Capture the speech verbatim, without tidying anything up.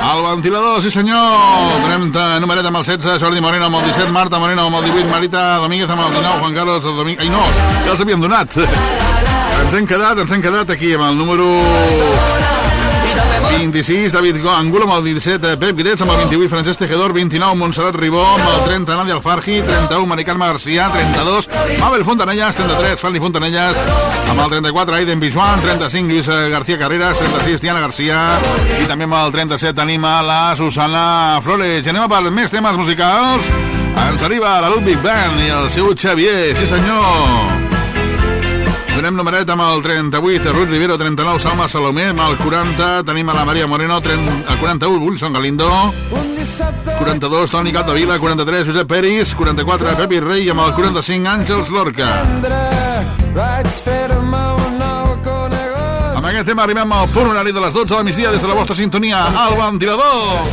El ventilador, sí senyor. trenta, numeret amb el setze, Jordi Moreno amb el disset, Marta Moreno amb el divuit, Marita Domínguez amb el dinou, Juan Carlos Domínguez... Ai, no, ja els havíem donat. Ens hem quedat, ens hem quedat aquí amb el número vint-i-sis, David Angulo amb el disset, Pep Gretz amb el vint-i-vuit, Francesc Tejedor, vint-i-nou, Montserrat Ribó amb el trenta, Nadia Alfarji, trenta-u, Mari Carme García, trenta-dos, Mabel Fontanelles, trenta-tres, Fanny Fontanelles, amb el trenta-quatre, Aiden Bijuan, trenta-cinc, Lluís García Carreras, trenta-sis, Diana García, i també amb el trenta-set tenim a la Susana Flores. I anem a per més temes musicals. Ens arriba la Ludwig Band i el seu Xavier, sí senyor. Donem numeret amb el trenta-vuit, Ruth Rivero, trenta-nou, Salma Salomé, amb el quaranta tenim a la Maria Moreno, trenta, el quaranta-u, Wilson Galindo, quaranta-dos, Toni Capdevila, quaranta-tres, Josep Peris, quaranta-quatre, Pepi Rey, amb el quaranta-cinc, Àngels Lorca. Amb aquest tema arribem al punt horari de les dotze del migdia des de la vostra sintonia, al ventilador.